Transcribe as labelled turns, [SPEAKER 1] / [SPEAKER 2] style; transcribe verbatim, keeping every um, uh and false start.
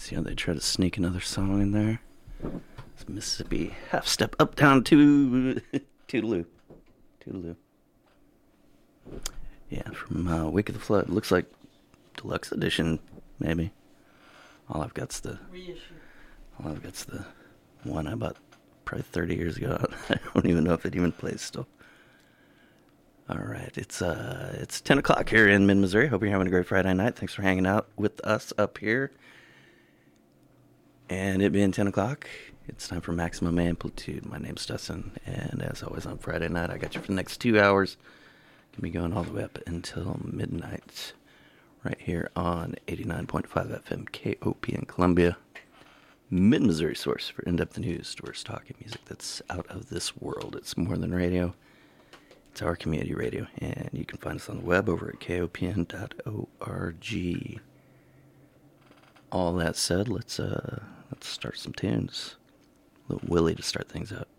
[SPEAKER 1] See how they try to sneak another song in there? It's Mississippi Half Step Up Down to Toodaloo. Toodaloo. Yeah, from uh, Wake of the Flood. Looks like deluxe edition, maybe. All I've got's the reissue. All I've got's the one I bought probably thirty years ago. I don't even know if it even plays still. All right, it's uh, it's ten o'clock here in mid-Missouri. Hope you're having a great Friday night. Thanks for hanging out with us up here. And it being ten o'clock, it's time for Maximum Amplitude. My name's Dustin, and as always on Friday night, I got you for the next two hours. Gonna be going all the way up until midnight, right here on eighty-nine point five F M K O P in Columbia. Mid-Missouri source for in-depth news, stories, talking music that's out of this world. It's more than radio. It's our community radio, and you can find us on the web over at K O P N dot org. All that said, let's uh, let's start some tunes. A little Willie to start things out.